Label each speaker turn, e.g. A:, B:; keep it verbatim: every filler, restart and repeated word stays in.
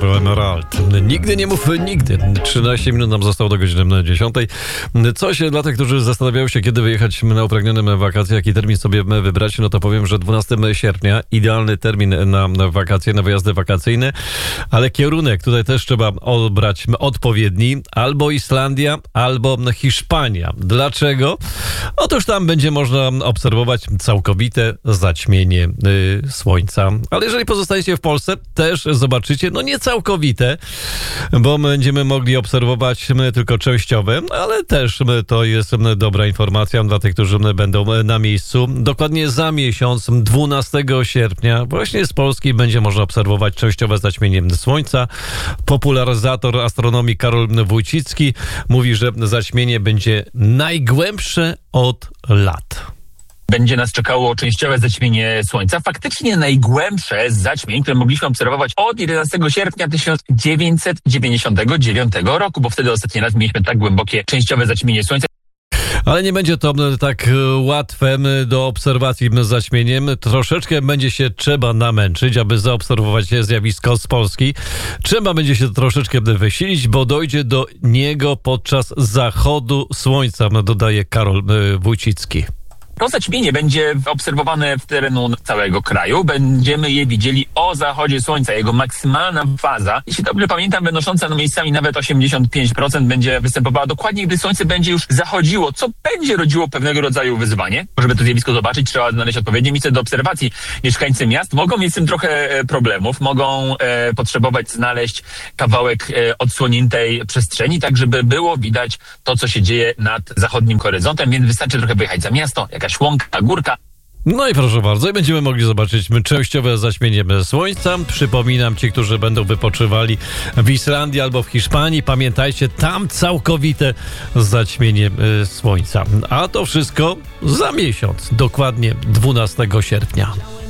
A: utwór Emerald. Nigdy nie mów nigdy. trzynaście minut nam zostało do godziny dziesiątej. Coś dla tych, którzy zastanawiają się, kiedy wyjechać na upragnionym wakacje, jaki termin sobie wybrać, no to powiem, że dwunastego sierpnia idealny termin na wakacje, na wyjazdy wakacyjne, ale kierunek tutaj też trzeba obrać odpowiedni. Albo Islandia, albo Hiszpania. Dlaczego? Otóż tam będzie można obserwować całkowite zaćmienie y, słońca. Ale jeżeli pozostaniecie w Polsce, też zobaczycie, no nie całkowite, bo będziemy mogli obserwować tylko częściowe, ale też to jest dobra informacja dla tych, którzy będą na miejscu. Dokładnie za miesiąc, dwunastego sierpnia, właśnie z Polski będzie można obserwować częściowe zaćmienie słońca. Popularyzator astronomii Karol Wójcicki mówi, że zaćmienie będzie najgłębsze od lat.
B: Będzie nas czekało częściowe zaćmienie Słońca. Faktycznie najgłębsze z zaćmień, które mogliśmy obserwować od jedenastego sierpnia tysiąc dziewięćset dziewięćdziesiątego dziewiątego roku, bo wtedy ostatni raz mieliśmy tak głębokie częściowe zaćmienie Słońca.
A: Ale nie będzie to tak łatwe do obserwacji z zaćmieniem. Troszeczkę będzie się trzeba namęczyć, aby zaobserwować zjawisko z Polski. Trzeba będzie się troszeczkę wysilić, bo dojdzie do niego podczas zachodu słońca, dodaje Karol Wójcicki.
B: To zaćmienie będzie obserwowane w terenu całego kraju. Będziemy je widzieli o zachodzie słońca. Jego maksymalna faza, jeśli dobrze pamiętam, wynosząca no miejscami nawet osiemdziesiąt pięć procent, będzie występowała dokładnie, gdy słońce będzie już zachodziło, co będzie rodziło pewnego rodzaju wyzwanie. Żeby to zjawisko zobaczyć, trzeba znaleźć odpowiednie miejsce do obserwacji. Mieszkańcy miast mogą mieć z tym trochę problemów, mogą e, potrzebować znaleźć kawałek e, odsłoniętej przestrzeni, tak żeby było widać to, co się dzieje nad zachodnim horyzontem, więc wystarczy trochę wyjechać za miasto, jakaś łąka, górka.
A: No i proszę bardzo, i będziemy mogli zobaczyć częściowe zaćmienie słońca. Przypominam, ci, którzy będą wypoczywali w Islandii albo w Hiszpanii, pamiętajcie, tam całkowite zaćmienie słońca. A to wszystko za miesiąc, dokładnie dwunastego sierpnia.